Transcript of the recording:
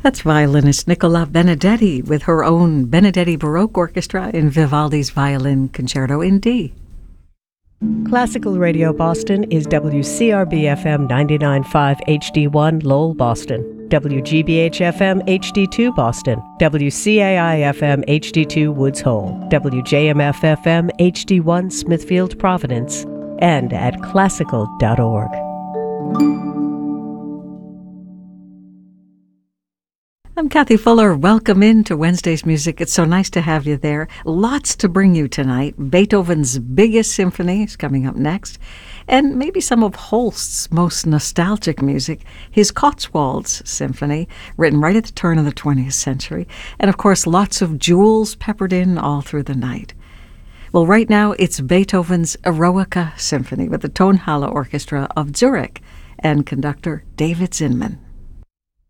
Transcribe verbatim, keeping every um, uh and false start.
That's violinist Nicola Benedetti with her own Benedetti Baroque Orchestra in Vivaldi's Violin Concerto in D. Classical Radio Boston is W C R B F M ninety-nine point five H D one Lowell, Boston, W G B H F M H D two Boston, W C A I F M H D two Woods Hole, W J M F F M H D one Smithfield, Providence, and at classical dot org. I'm Kathy Fuller. Welcome into Wednesday's Music. It's so nice to have you there. Lots to bring you tonight. Beethoven's biggest symphony is coming up next. And maybe some of Holst's most nostalgic music, his Cotswolds Symphony, written right at the turn of the twentieth century. And of course, lots of jewels peppered in all through the night. Well, right now, it's Beethoven's Eroica Symphony with the Tonhalle Orchestra of Zurich and conductor David Zinman.